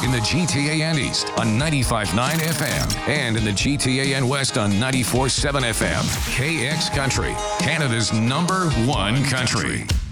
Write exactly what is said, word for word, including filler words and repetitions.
in the G T A N East on ninety-five point nine F M and in the G T A N West on ninety-four point seven F M. K X Country, Canada's number one country.